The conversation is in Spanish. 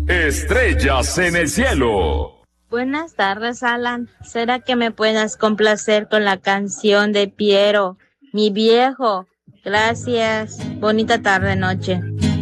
Estrellas en el cielo. Buenas tardes, Alan. ¿Será que me puedas complacer con la canción de Piero, mi viejo? Gracias. Bonita tarde, noche.